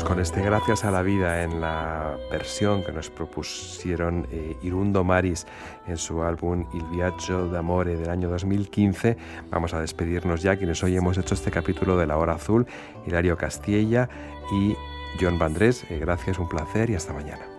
con este Gracias a la vida en la versión que nos propusieron Irundo Maris en su álbum Il Viaggio d'Amore del año 2015. Vamos a despedirnos ya, quienes hoy hemos hecho este capítulo de La Hora Azul, Hilario Castilla y Jon Vandrés. Gracias, un placer y hasta mañana.